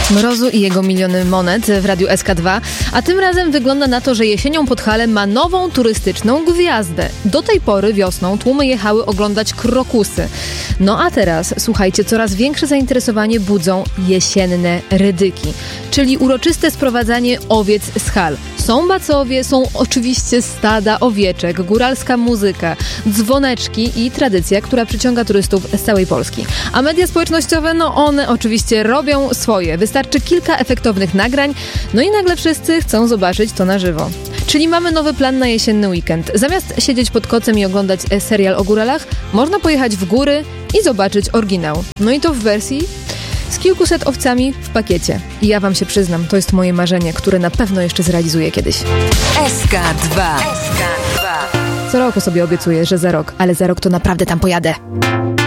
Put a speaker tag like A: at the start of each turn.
A: Mrozu i jego miliony monet w Radiu SK2, a tym razem wygląda na to, że jesienią Podhale ma nową turystyczną gwiazdę. Do tej pory wiosną tłumy jechały oglądać krokusy. No a teraz, słuchajcie, coraz większe zainteresowanie budzą jesienne rydyki, czyli uroczyste sprowadzanie owiec z hal. Są bacowie, są oczywiście stada owieczek, góralska muzyka, dzwoneczki i tradycja, która przyciąga turystów z całej Polski. A media społecznościowe, no one oczywiście robią swoje. Wystarczy kilka efektownych nagrań, no i nagle wszyscy chcą zobaczyć to na żywo. Czyli mamy nowy plan na jesienny weekend. Zamiast siedzieć pod kocem i oglądać serial o góralach, można pojechać w góry i zobaczyć oryginał. No i to w wersji z kilkuset owcami w pakiecie. I ja wam się przyznam, to jest moje marzenie, które na pewno jeszcze zrealizuję kiedyś.
B: SK2.
A: Co roku sobie obiecuję, że za rok, ale za rok to naprawdę tam pojadę.